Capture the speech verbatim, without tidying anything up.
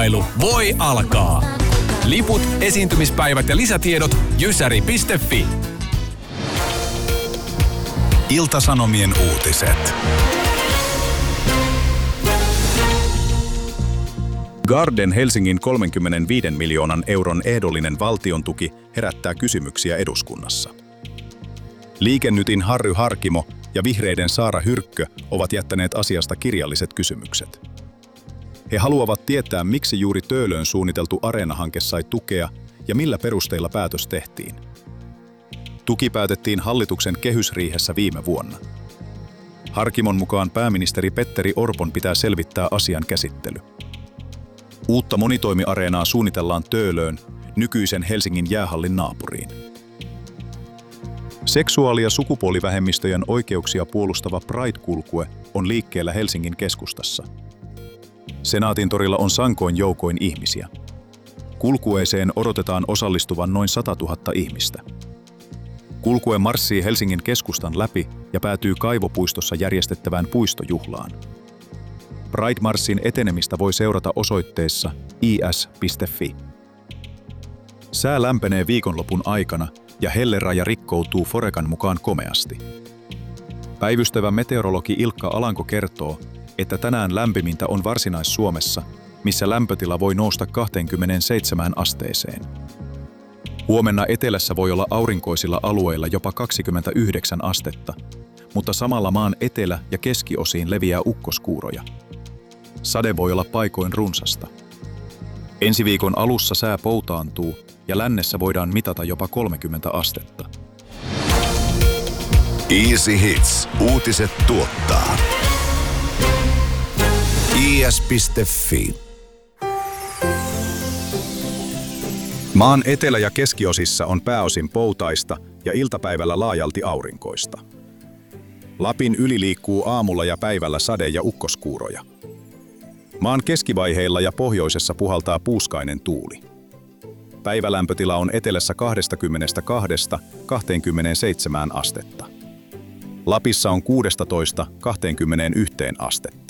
Iltailu voi alkaa. Liput, esiintymispäivät ja lisätiedot jysäri piste fi. Ilta-Sanomien uutiset. Garden Helsingin kolmekymmentäviisi miljoonan euron ehdollinen valtiontuki herättää kysymyksiä eduskunnassa. Liike Nytin Harry Harkimo ja Vihreiden Saara Hyrkkö ovat jättäneet asiasta kirjalliset kysymykset. He haluavat tietää, miksi juuri Töölöön suunniteltu Areena-hanke sai tukea ja millä perusteilla päätös tehtiin. Tuki päätettiin hallituksen kehysriihessä viime vuonna. Harkimon mukaan pääministeri Petteri Orpon pitää selvittää asian käsittely. Uutta monitoimiareenaa suunnitellaan Töölöön, nykyisen Helsingin jäähallin naapuriin. Seksuaali- ja sukupuolivähemmistöjen oikeuksia puolustava Pride-kulkue on liikkeellä Helsingin keskustassa. Senaatintorilla on sankoin joukoin ihmisiä. Kulkueeseen odotetaan osallistuvan noin sata tuhatta ihmistä. Kulkue marssii Helsingin keskustan läpi ja päätyy Kaivopuistossa järjestettävään puistojuhlaan. Pride-marssin etenemistä voi seurata osoitteessa i s piste fi. Sää lämpenee viikonlopun aikana ja helleraja rikkoutuu Forecan mukaan komeasti. Päivystävä meteorologi Ilkka Alanko kertoo, että tänään lämpimintä on Varsinais-Suomessa, missä lämpötila voi nousta kaksikymmentäseitsemään asteeseen. Huomenna etelässä voi olla aurinkoisilla alueilla jopa kaksikymmentäyhdeksän astetta, mutta samalla maan etelä- ja keskiosiin leviää ukkoskuuroja. Sade voi olla paikoin runsasta. Ensi viikon alussa sää poutaantuu ja lännessä voidaan mitata jopa kolmekymmentä astetta. Easy Hits. Uutiset tuottaa. i s piste fi. Maan etelä- ja keskiosissa on pääosin poutaista ja iltapäivällä laajalti aurinkoista. Lapin yli liikkuu aamulla ja päivällä sade- ja ukkoskuuroja. Maan keskivaiheilla ja pohjoisessa puhaltaa puuskainen tuuli. Päivälämpötila on etelässä kaksikymmentäkaksi kaksikymmentäseitsemän astetta. Lapissa on kuusitoista kaksikymmentäyksi astetta.